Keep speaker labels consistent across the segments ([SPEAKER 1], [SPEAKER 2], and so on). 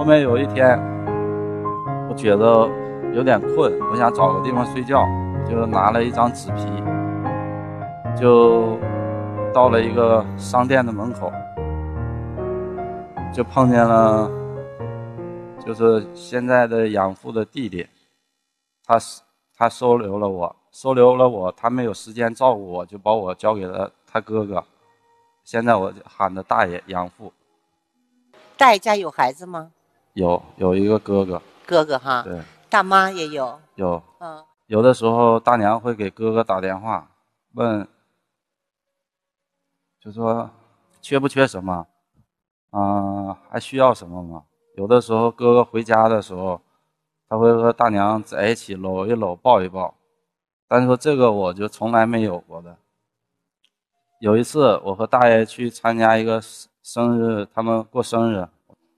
[SPEAKER 1] 面有一天，我觉得有点困，我想找个地方睡觉，就拿了一张纸皮，就到了一个商店的门口，就碰见了就是现在的养父的弟弟，他收留了我，他没有时间照顾我，就把我交给了他哥哥，现在我喊的大爷养父。
[SPEAKER 2] 大爷家有孩子吗？
[SPEAKER 1] 有一个哥哥。
[SPEAKER 2] 哥哥哈。
[SPEAKER 1] 对。
[SPEAKER 2] 大妈也有。
[SPEAKER 1] 有。有的时候大娘会给哥哥打电话，问，就说缺不缺什么，还需要什么吗？有的时候哥哥回家的时候，他会和大娘在一起搂一搂抱一抱，但是说这个我就从来没有过的。有一次我和大爷去参加一个生日，他们过生日，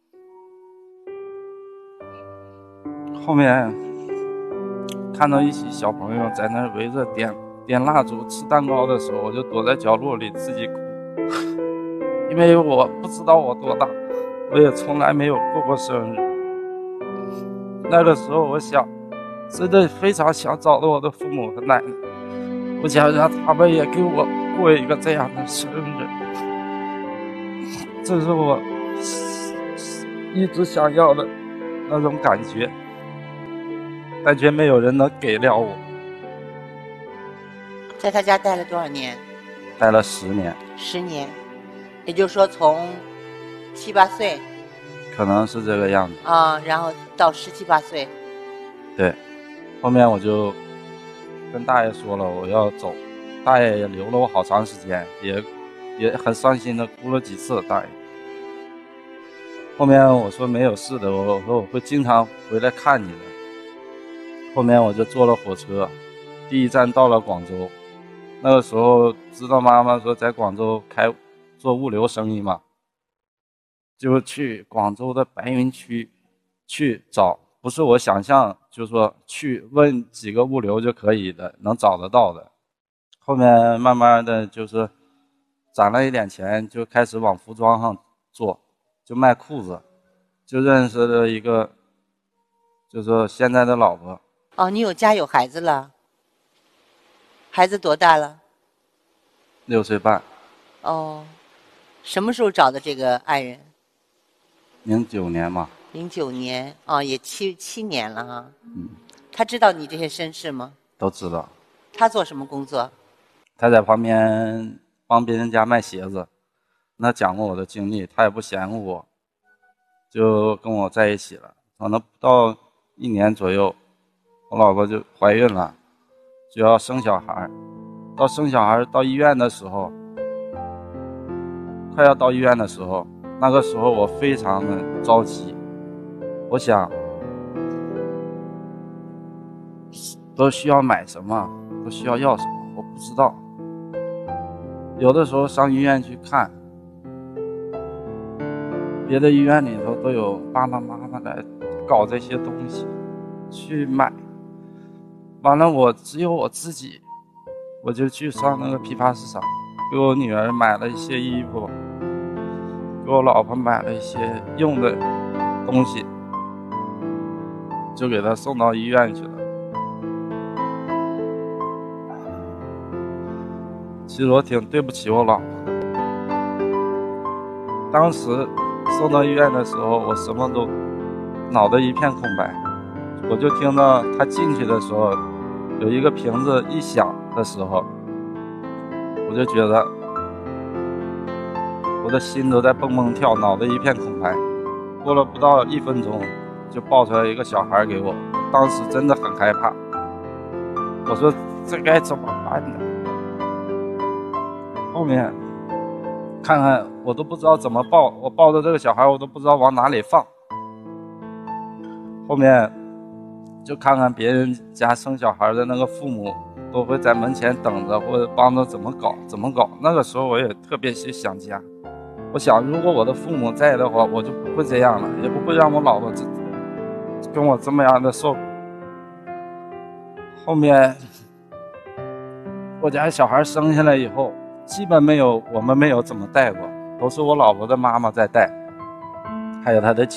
[SPEAKER 1] 后面看到一起小朋友在那围着点蜡烛吃蛋糕的时候，我就躲在角落里自己哭，因为我不知道我多大，我也从来没有过生日。那个时候我想，真的非常想找到我的父母和奶奶，我想让他们也给我过一个这样的生日，这是我一直想要的那种感觉，但却没有人能给了我。
[SPEAKER 2] 在他家待了多少年？
[SPEAKER 1] 待了10年。
[SPEAKER 2] 10年，也就是说从7、8岁，
[SPEAKER 1] 可能是这个样子
[SPEAKER 2] 然后到17、18岁。
[SPEAKER 1] 对，后面我就跟大爷说了我要走，大爷也留了我好长时间，也很伤心的哭了几次。大爷后面我说没有事的，我说我会经常回来看你的。后面我就坐了火车，第一站到了广州。那个时候知道妈妈说在广州做物流生意嘛，就去广州的白云区去找，不是我想象，就是说去问几个物流就可以的，能找得到的。后面慢慢的就是攒了一点钱，就开始往服装上做，就卖裤子，就认识了一个就是现在的老婆。
[SPEAKER 2] 你有家有孩子了？孩子多大了
[SPEAKER 1] ？6岁半。
[SPEAKER 2] 什么时候找的这个爱人
[SPEAKER 1] ？09年嘛。
[SPEAKER 2] 09年也7年了哈。他知道你这些身世吗？
[SPEAKER 1] 都知道。
[SPEAKER 2] 他做什么工作？
[SPEAKER 1] 他在旁边帮别人家卖鞋子。他讲过我的经历，他也不嫌我，就跟我在一起了。可能不到1年左右，我老婆就怀孕了，就要生小孩。到生小孩到医院的时候，快要到医院的时候，那个时候我非常的着急，我想都需要买什么，都需要什么，我不知道。有的时候上医院去看，别的医院里头都有爸爸妈妈来搞这些东西去买，完了我只有我自己，我就去上那个批发市场，给我女儿买了一些衣服，给我老婆买了一些用的东西，就给她送到医院去了。其实我挺对不起我老婆的。当时送到医院的时候，我什么都脑袋一片空白，我就听到她进去的时候，有一个瓶子一响的时候，我就觉得我的心都在蹦蹦跳，脑袋一片空白。过了不到1分钟，就抱出来一个小孩给我，当时真的很害怕。我说这该怎么办呢？后面看看我都不知道怎么抱，我抱着这个小孩我都不知道往哪里放。后面就看看别人家生小孩的那个父母都会在门前等着，或者帮着怎么搞。那个时候我也特别想家，我想如果我的父母在的话，我就不会这样了，也不会让我老婆跟我这么样的受苦。后面我家小孩生下来以后，基本我们没有怎么带过，都是我老婆的妈妈在带，还有她的姐。